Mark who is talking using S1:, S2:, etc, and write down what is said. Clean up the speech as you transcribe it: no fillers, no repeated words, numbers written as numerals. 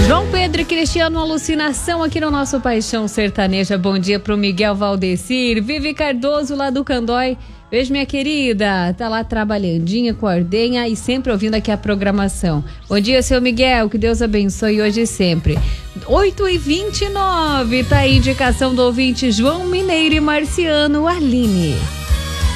S1: João Pedro e Cristiano, alucinação aqui no nosso Paixão Sertaneja. Bom dia pro Miguel Valdecir, Vivi Cardoso lá do Candói. Beijo, minha querida. Tá lá trabalhandinha com a ordenha e sempre ouvindo aqui a programação. Bom dia, seu Miguel. Que Deus abençoe hoje e sempre. 8h29. Tá aí a indicação do ouvinte João Mineiro e Marciano Aline.